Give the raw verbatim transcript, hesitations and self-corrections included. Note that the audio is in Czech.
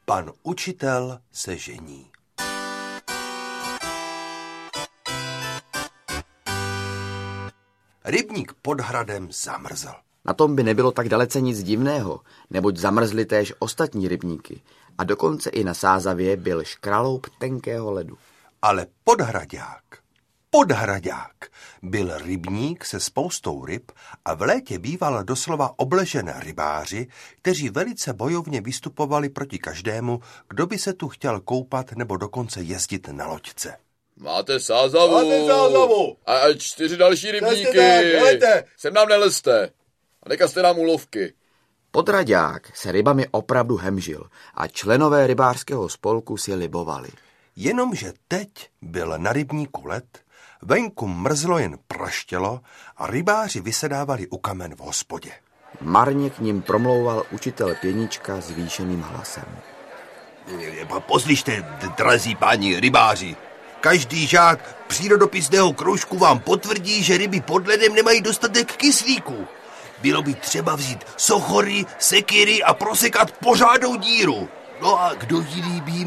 Pan učitel se žení. Rybník pod hradem zamrzl. Na tom by nebylo tak dalece nic divného, neboť zamrzly též ostatní rybníky a dokonce i na Sázavě byl škraloup tenkého ledu. Ale podhradák, podhradák byl rybník se spoustou ryb a v létě býval doslova obležen rybáři, kteří velice bojovně vystupovali proti každému, kdo by se tu chtěl koupat nebo dokonce jezdit na loďce. Máte Sázavu. Máte Sázavu. A čtyři další rybníky. Tak, sem nám nelezte. A nekazte nám úlovky. Podhradák se rybami opravdu hemžil a členové rybářského spolku si libovali. Jenomže teď byl na rybníku led, venku mrzlo jen praštělo a rybáři vysedávali u kamen v hospodě. Marně k ním promlouval učitel Pěnička zvýšeným hlasem. Poslyšte, drazí páni rybáři, každý žák přírodopisného kroužku vám potvrdí, že ryby pod ledem nemají dostatek kyslíku. Bylo by třeba vzít sochory, sekyry a prosekat pořádnou díru. No a kdo jiný by